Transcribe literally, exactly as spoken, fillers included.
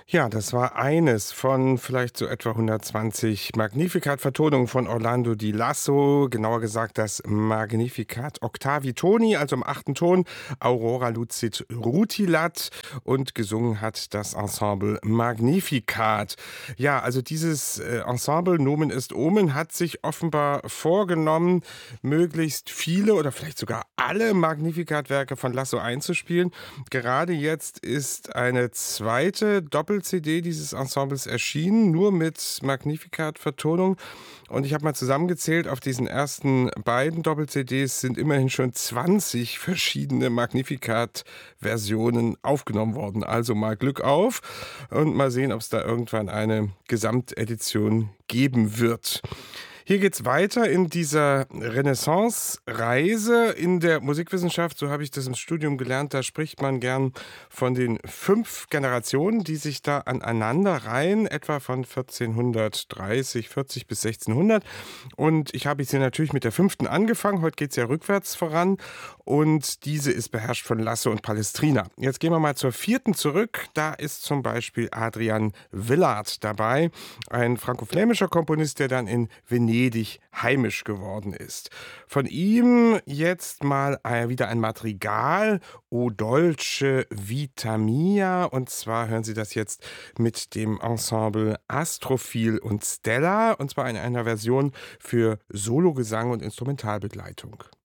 Ja, das war eines von vielleicht so etwa hundertzwanzig Magnificat-Vertonungen von Orlando Di Lasso, genauer gesagt das Magnificat Octavi Toni, also im achten Ton, Aurora Lucit Rutilat, und gesungen hat das Ensemble Magnificat. Ja, also dieses äh, Ensemble Nomen est Omen hat sich offenbar vorgenommen, möglichst viele oder vielleicht sogar alle Magnificat-Werke von Lasso einzuspielen. Gerade jetzt ist eine zweite Doppel-C D dieses Ensembles erschienen, nur mit Magnificat-Vertonung. Und ich habe mal zusammengezählt, auf diesen ersten beiden Doppel-C Ds sind immerhin schon zwanzig verschiedene Magnificat-Versionen aufgenommen worden. Also mal Glück auf und mal sehen, ob es da irgendwann eine Gesamtedition geben wird. Hier geht's weiter in dieser Renaissance-Reise in der Musikwissenschaft. So habe ich das im Studium gelernt. Da spricht man gern von den fünf Generationen, die sich da aneinanderreihen, etwa von vierzehnhundertdreißig, vierzig bis sechzehnhundert. Und ich habe jetzt hier natürlich mit der fünften angefangen. Heute geht's ja rückwärts voran. Und diese ist beherrscht von Lasso und Palestrina. Jetzt gehen wir mal zur vierten zurück. Da ist zum Beispiel Adrian Willard dabei, ein franko-flämischer Komponist, der dann in Venedig heimisch geworden ist. Von ihm jetzt mal äh, wieder ein Madrigal, O Dolce Vita Mia, und zwar hören Sie das jetzt mit dem Ensemble Astrophil und Stella, und zwar in einer Version für Sologesang und Instrumentalbegleitung.